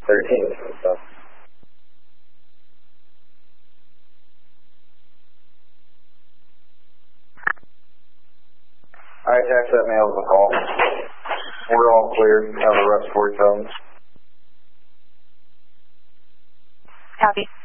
13. So. Alright, tax that mail's a call. We're all clear. Have a respiratory tone. Copy.